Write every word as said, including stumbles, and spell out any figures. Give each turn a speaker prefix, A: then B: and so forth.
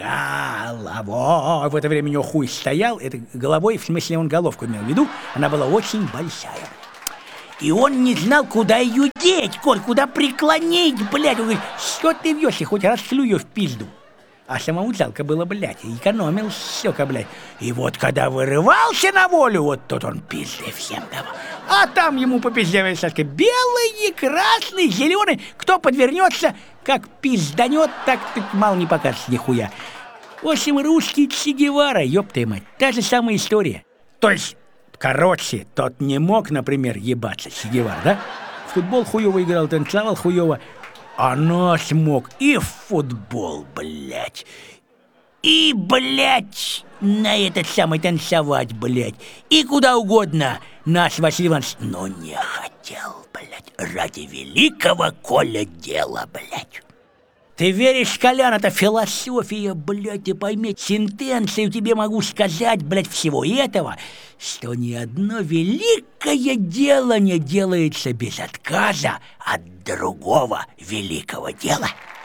A: Головой. В это время у него хуй стоял. Это головой, в смысле он головку имел в виду. Она была очень большая. И он не знал, куда ее деть, Коль, куда преклонить, блядь. Он говорит, что ты вьешь, я хоть расшлю ее в пизду. А самому жалко было, блядь, экономил щека, блядь. И вот когда вырывался на волю, вот тут он пизды всем давал. А там ему по пизде, Сашка, белый, красный, зеленый. Кто подвернется, как пизданет, так ты мало не покажешь нихуя. В общем, русский Че Гевара, ёб твою мать, та же самая история. То есть... Короче, тот не мог, например, ебаться, Че Гевара, да? В футбол хуёво играл, танцевал хуёво. А наш мог и в футбол, блядь. И, блядь, на этот самый танцевать, блядь. И куда угодно наш Василий Иванович, но не хотел, блядь, ради великого Коля дела, блядь. Ты веришь, Колян, это философия, блядь, ты пойми, сентенцию тебе могу сказать, блядь, всего этого, что ни одно великое дело не делается без отказа от другого великого дела.